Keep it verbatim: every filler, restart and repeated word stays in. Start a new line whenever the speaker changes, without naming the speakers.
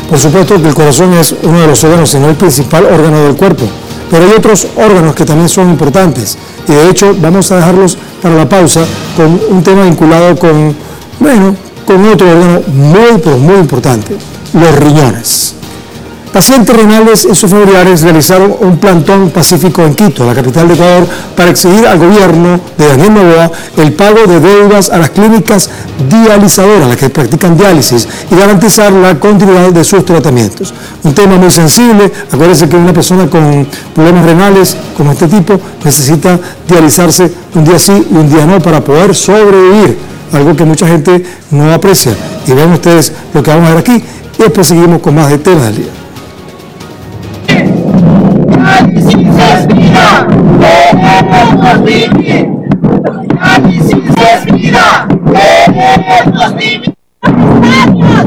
Por supuesto que el corazón es uno de los órganos, sino el principal órgano del cuerpo. Pero hay otros órganos que también son importantes. Y de hecho vamos a dejarlos para la pausa con un tema vinculado con, bueno, con otro órgano muy, pero muy importante, los riñones. Pacientes renales y sus familiares realizaron un plantón pacífico en Quito, la capital de Ecuador, para exigir al gobierno de Daniel Noboa el pago de deudas a las clínicas dializadoras, las que practican diálisis, y garantizar la continuidad de sus tratamientos. Un tema muy sensible. Acuérdense que una persona con problemas renales como este tipo necesita dializarse un día sí y un día no para poder sobrevivir, algo que mucha gente no aprecia. Y ven ustedes lo que vamos a ver aquí y después seguimos con más de temas del día.
Diálisis es vida, queremos vivir. Diálisis es vida, queremos vivir.